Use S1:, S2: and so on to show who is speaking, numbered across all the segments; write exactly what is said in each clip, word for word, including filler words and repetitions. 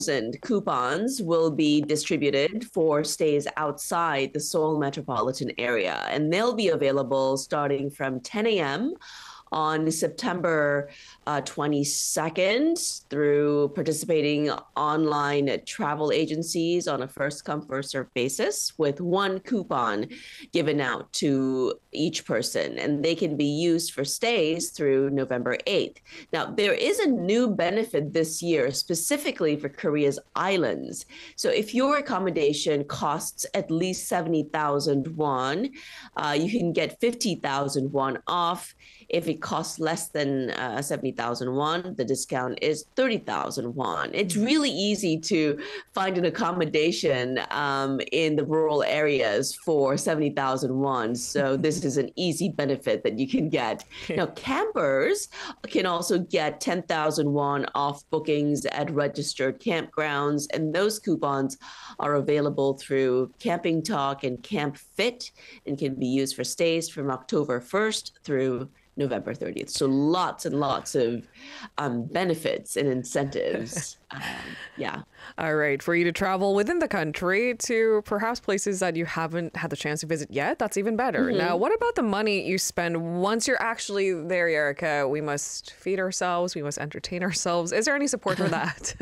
S1: coupons will be distributed for stays outside the Seoul metropolitan area, and they'll be available starting from ten a m on September uh, twenty-second through participating online travel agencies on a first come, first served basis, with one coupon given out to each person. And they can be used for stays through November eighth. Now, there is a new benefit this year specifically for Korea's islands. So if your accommodation costs at least seventy thousand won, uh, you can get fifty thousand won off. If it costs less than uh, seventy thousand won, the discount is thirty thousand won. It's really easy to find an accommodation um, in the rural areas for seventy thousand won. So this is an easy benefit that you can get. Now, campers can also get ten thousand won off bookings at registered campgrounds, and those coupons are available through Camping Talk and Camp Fit and can be used for stays from October first through November thirtieth. So lots and lots of um, benefits and incentives. Um, yeah.
S2: All right. For you to travel within the country to perhaps places that you haven't had the chance to visit yet, that's even better. Mm-hmm. Now, what about the money you spend once you're actually there, Erica? We must feed ourselves. We must entertain ourselves. Is there any support for that?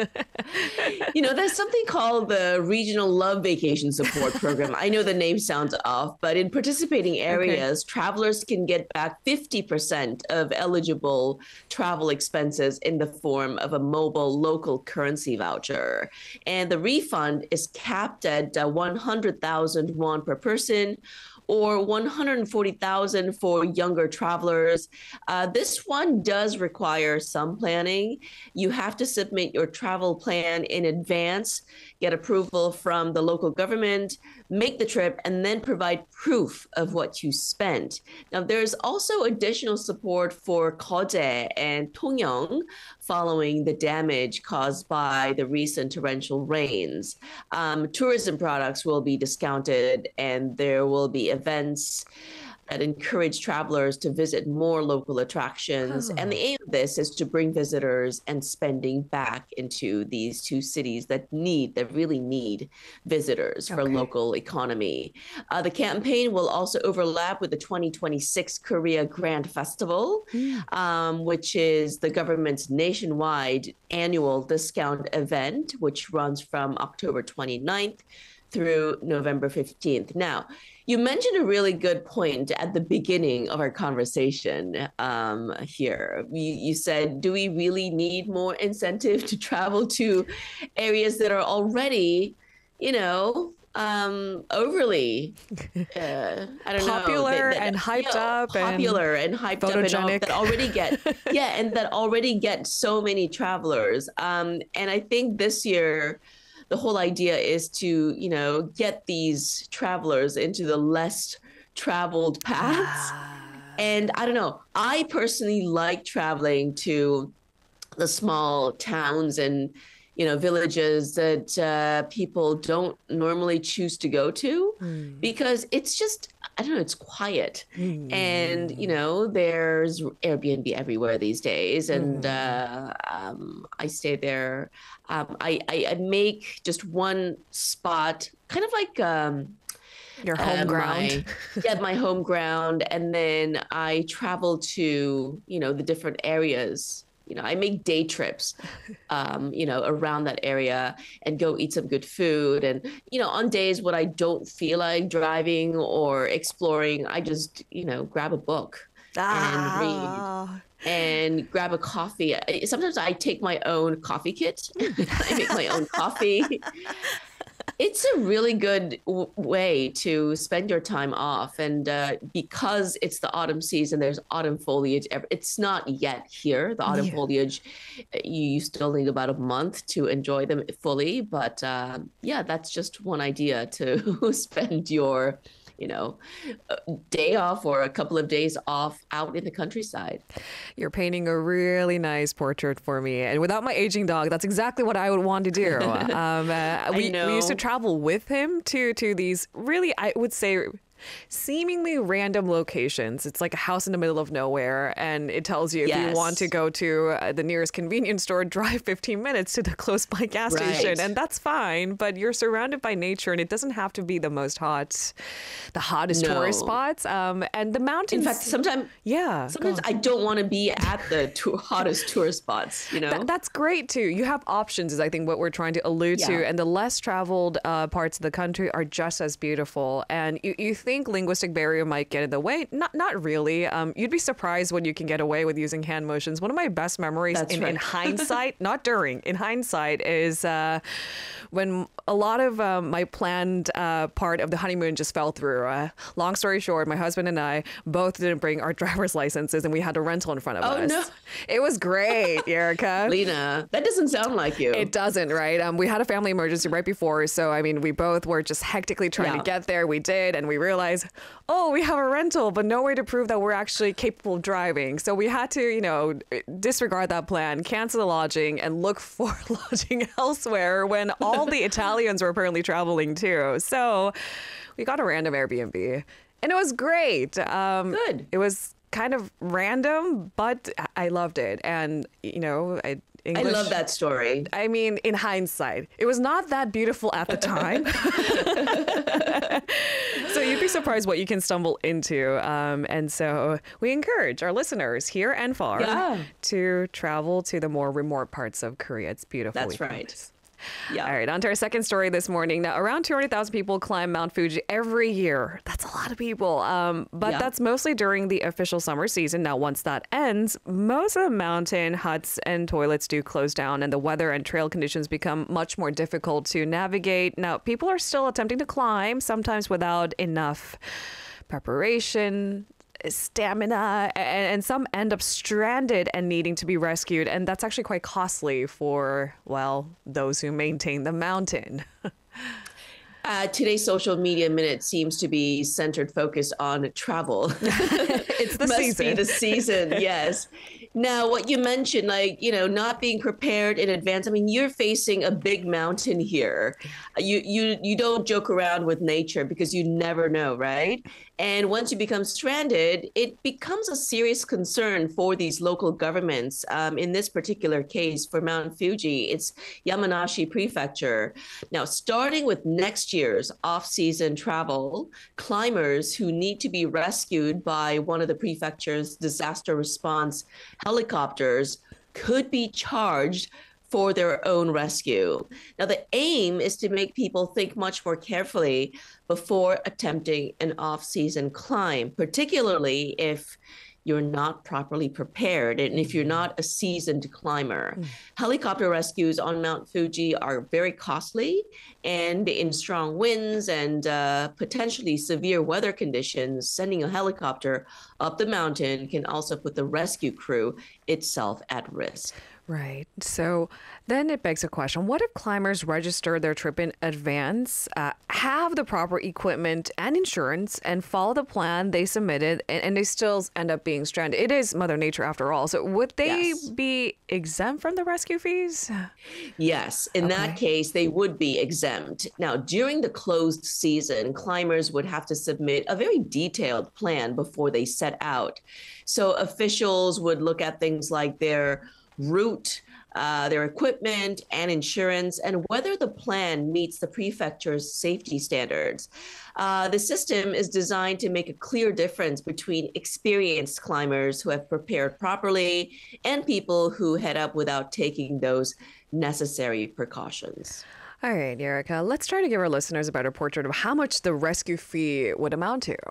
S1: You know, there's something called the Regional Love Vacation Support Program. I know the name sounds off, but in participating areas, okay, travelers can get back fifty percent of eligible travel expenses in the form of a mobile local currency voucher. And the refund is capped at uh, one hundred thousand won per person, or one hundred forty thousand for younger travelers. Uh, this one does require some planning. You have to submit your travel plan in advance, get approval from the local government, make the trip, and then provide proof of what you spent. Now, there's also additional support for Geoje and Tongyeong following the damage caused by the recent torrential rains. Um, tourism products will be discounted, and there will be events that encourage travelers to visit more local attractions. Oh. And the aim of this is to bring visitors and spending back into these two cities that need, that really need visitors for okay. local economy. Uh, the campaign will also overlap with the twenty twenty-six Korea Grand Festival, mm. um, which is the government's nationwide annual discount event, which runs from October twenty-ninth through November fifteenth. Now, you mentioned a really good point at the beginning of our conversation um, here. You, you said, do we really need more incentive to travel to areas that are already, you know, um, overly, uh, I don't
S2: popular
S1: know, that, that,
S2: and hyped
S1: you know,
S2: up,
S1: popular and, and hyped
S2: photogenic.
S1: up, and all, that already get, yeah, and that already get so many travelers. Um, and I think this year, the whole idea is to, you know, get these travelers into the less traveled paths. Ah. And I don't know, I personally like traveling to the small towns and, you know, villages that uh, people don't normally choose to go to mm. because it's just, I don't know, it's quiet. Mm. And, you know, there's Airbnb everywhere these days. And mm. uh, um, I stay there. Um, I, I, I make just one spot, kind of like um,
S2: your home uh, ground.
S1: My, yeah, my home ground. And then I travel to, you know, the different areas. You know, I make day trips, um, you know, around that area and go eat some good food. And, you know, on days when I don't feel like driving or exploring, I just, you know, grab a book ah. and read. And grab a coffee. Sometimes I take my own coffee kit. I make my own coffee. It's a really good w- way to spend your time off. And uh, because it's the autumn season, there's autumn foliage. It's not yet here. The autumn yeah. foliage, you, you still need about a month to enjoy them fully. But uh, yeah, that's just one idea to spend your you know, a day off or a couple of days off out in the countryside.
S2: You're painting a really nice portrait for me. And without my aging dog, that's exactly what I would want to do. um, uh, we, we used to travel with him to, to these really, I would say, seemingly random locations. It's like a house in the middle of nowhere, and it tells you if
S1: Yes.
S2: you want to go to uh, the nearest convenience store, drive fifteen minutes to the close by gas
S1: Right.
S2: station, and that's fine. But you're surrounded by nature, and it doesn't have to be the most hot, the hottest
S1: No.
S2: tourist spots. Um, and the mountains.
S1: In fact, sometimes
S2: yeah, go
S1: sometimes
S2: on.
S1: I don't want to be at the tou- hottest tourist spots. You know,
S2: Th- that's great too. You have options, is I think what we're trying to allude to,
S1: Yeah.
S2: and the less traveled uh, parts of the country are just as beautiful. And you, you think linguistic barrier might get in the way? Not not really. Um, you'd be surprised what you can get away with using hand motions. One of my best memories
S1: That's
S2: in,
S1: right.
S2: in hindsight, not during, in hindsight, is uh, when a lot of um, my planned uh, part of the honeymoon just fell through. Uh, long story short, my husband and I both didn't bring our driver's licenses, and we had a rental in front of
S1: Oh,
S2: us.
S1: no.
S2: It was great, Erica.
S1: Lena, that doesn't sound like you.
S2: It doesn't, right? Um, we had a family emergency right before. So, I mean, we both were just hectically trying
S1: Yeah.
S2: to get there. We did. And we realized, oh, we have a rental, but no way to prove that we're actually capable of driving. So we had to, you know, disregard that plan, cancel the lodging, and look for lodging elsewhere when all the Italians were apparently traveling too. So we got a random Airbnb, and it was great. Um,
S1: Good.
S2: It was kind of random, but I loved it. And, you know, I English.
S1: I love that story.
S2: I mean, in hindsight, it was not that beautiful at the time. So you'd be surprised what you can stumble into. Um, and so we encourage our listeners here and far
S1: Yeah.
S2: to travel to the more remote parts of Korea. It's beautiful.
S1: That's
S2: we
S1: right.
S2: promise.
S1: Yeah.
S2: All right, on to our second story this morning. Now, around two hundred thousand people climb Mount Fuji every year. That's a lot of people. Um, but
S1: Yeah.
S2: that's mostly during the official summer season. Now, once that ends, most of the mountain huts and toilets do close down, and the weather and trail conditions become much more difficult to navigate. Now, people are still attempting to climb, sometimes without enough preparation, stamina, and, and some end up stranded and needing to be rescued. And that's actually quite costly for, well, those who maintain the mountain.
S1: Uh, today's social media minute seems to be centered, focused on travel.
S2: It's the
S1: Must
S2: season.
S1: be the season, yes. Now, what you mentioned, like, you know, not being prepared in advance. I mean, you're facing a big mountain here. You you you don't joke around with nature because you never know, right? And once you become stranded, it becomes a serious concern for these local governments. Um, in this particular case, for Mount Fuji, it's Yamanashi Prefecture. Now, starting with next year's off-season travel, climbers who need to be rescued by one of the prefecture's disaster response helicopters could be charged for their own rescue. Now, the aim is to make people think much more carefully before attempting an off-season climb, particularly if you're not properly prepared and if you're not a seasoned climber. Mm. Helicopter rescues on Mount Fuji are very costly, and in strong winds and uh, potentially severe weather conditions, sending a helicopter up the mountain can also put the rescue crew itself at risk.
S2: Right. So then it begs a question. What if climbers register their trip in advance, uh, have the proper equipment and insurance, and follow the plan they submitted, and, and they still end up being stranded? It is Mother Nature after all. So would they
S1: Yes.
S2: be exempt from the rescue fees?
S1: Yes. In
S2: Okay.
S1: that case, they would be exempt. Now, during the closed season, climbers would have to submit a very detailed plan before they set out. So officials would look at things like their route, uh, their equipment and insurance, and whether the plan meets the prefecture's safety standards. Uh, the system is designed to make a clear difference between experienced climbers who have prepared properly and people who head up without taking those necessary precautions.
S2: All right, Erica, let's try to give our listeners a better portrait of how much the rescue fee would amount to.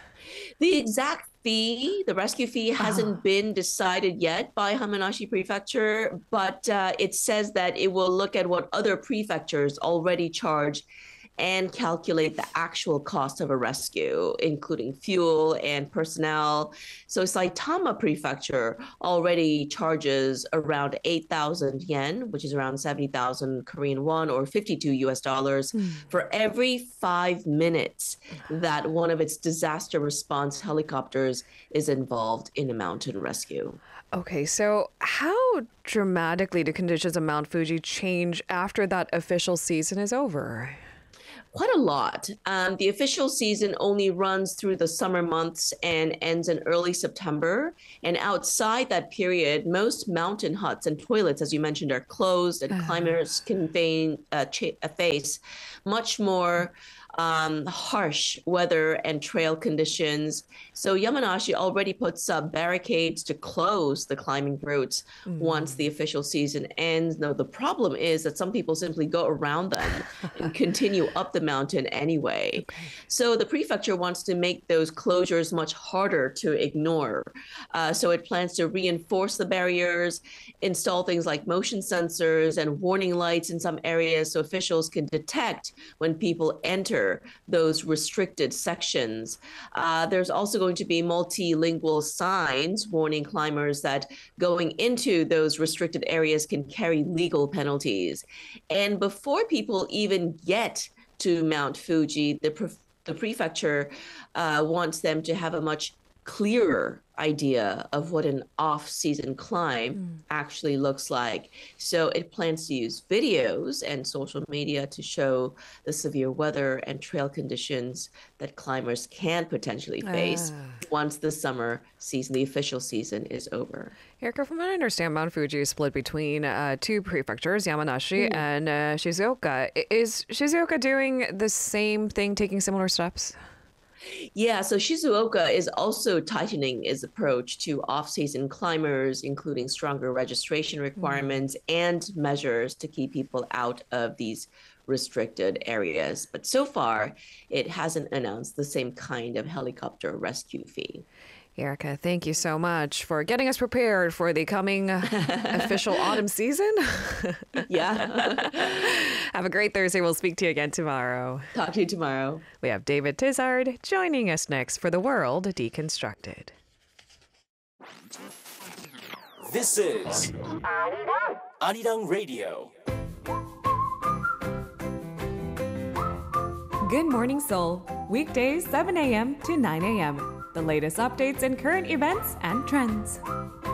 S1: The exact fee, the rescue fee hasn't
S2: Oh.
S1: been decided yet by Hamanashi Prefecture, but uh, it says that it will look at what other prefectures already charge and calculate the actual cost of a rescue, including fuel and personnel. So Saitama Prefecture already charges around eight thousand yen, which is around seventy thousand Korean won or fifty-two U S dollars, mm. for every five minutes that one of its disaster response helicopters is involved in a mountain rescue.
S2: Okay, so how dramatically do conditions of Mount Fuji change after that official season is over?
S1: Quite a lot. Um, the official season only runs through the summer months and ends in early September. And outside that period, most mountain huts and toilets, as you mentioned, are closed, and climbers can feign, uh, ch- face much more um, harsh weather and trail conditions. So Yamanashi already puts up barricades to close the climbing routes mm. once the official season ends. Now, the problem is that some people simply go around them and continue up the mountain anyway. Okay. So the prefecture wants to make those closures much harder to ignore. Uh, so it plans to reinforce the barriers, install things like motion sensors and warning lights in some areas so officials can detect when people enter those restricted sections. Uh, there's also going to be multilingual signs warning climbers that going into those restricted areas can carry legal penalties. And before people even get to Mount Fuji, the, pre- the prefecture uh, wants them to have a much clearer idea of what an off-season climb mm. actually looks like. So it plans to use videos and social media to show the severe weather and trail conditions that climbers can potentially face ah. once the summer season, the official season, is over.
S2: Erica, from what I understand, Mount Fuji is split between uh, two prefectures, Yamanashi mm. and uh, Shizuoka. Is Shizuoka doing the same thing, taking similar steps?
S1: Yeah, so Shizuoka is also tightening its approach to off-season climbers, including stronger registration requirements mm. and measures to keep people out of these restricted areas. But so far, it hasn't announced the same kind of helicopter rescue fee.
S2: Erica, thank you so much for getting us prepared for the coming official autumn season.
S1: Yeah.
S2: Have a great Thursday. We'll speak to you again tomorrow.
S1: Talk to you tomorrow.
S2: We have David Tizard joining us next for The World Deconstructed.
S3: This is Arirang Radio.
S4: Good Morning Seoul, weekdays seven a.m. to nine a.m. The latest updates and current events and trends.